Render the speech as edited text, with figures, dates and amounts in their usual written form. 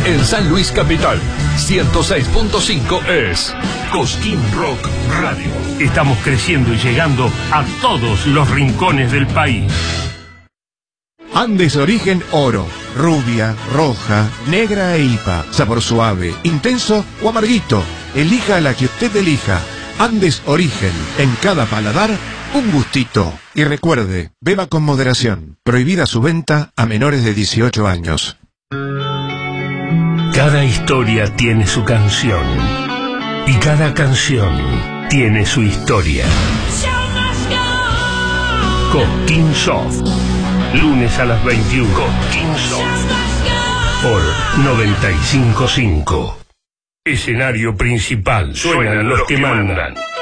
En San Luis Capital, 106.5 es Cosquín Rock Radio. Estamos creciendo y llegando a todos los rincones del país. Andes Origen Oro. Rubia, roja, negra e IPA. Sabor suave, intenso o amarguito. Elija la que usted elija. Andes Origen. En cada paladar, un gustito. Y recuerde, beba con moderación. Prohibida su venta a menores de 18 años. Cada historia tiene su canción. Y cada canción tiene su historia. Cosquín Soft. Lunes a las 21. Cosquín Soft. Por 95.5. Escenario principal. Suenan los que mandan.